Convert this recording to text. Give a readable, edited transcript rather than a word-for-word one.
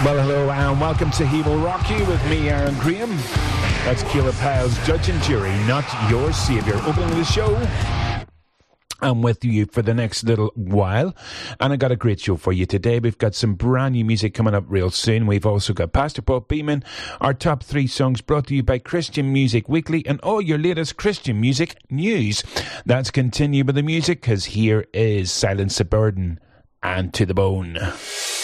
Well, hello and welcome to He Will Rock You with me, Aaron Graham. That's Keela Pyle's Judge and Jury, Not Your Saviour. Opening the show, I'm with you for the next little while, and I got a great show for you today. We've got some brand new music coming up real soon. We've also got Pastor Paul Beeman, our top 3 songs brought to you by Christian Music Weekly, and all your latest Christian music news. Let's continue with the music, because here is Silence the Burden and To the Bone.